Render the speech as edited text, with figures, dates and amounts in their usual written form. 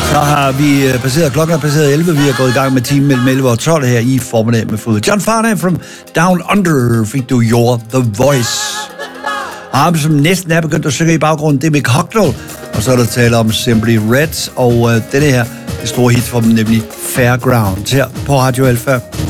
Så har vi klokken er passeret 11. Vi er gået i gang med timen mellem 11 og 12 her i formiddag med fod. John Farnham from Down Under fik du You're the Voice. Og ham, som næsten er begyndt at synge i baggrunden, det er Mick Hucknall. Og så er der tale om Simply Red, og denne her, det store hit fra dem, nemlig Fairground, her på Radio Alpha.